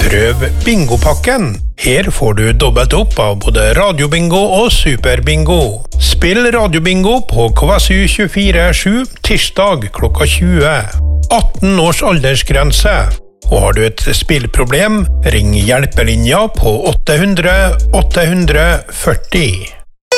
Prøv bingopakken. Her får du dobbelt opp av både radiobingo og superbingo. Spill radiobingo på KSU 24/7 tirsdag klokka 20. 18 års aldersgrense. Og har du et spillproblem, ring hjelpelinja på 800 840.